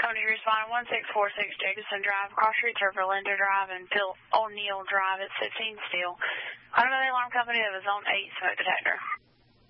company responded 1646 Jacobson Drive, cross streets are Verlinda Drive and Phil O'Neill Drive at 15 Steel. Automatic alarm company that was on 8 smoke detector.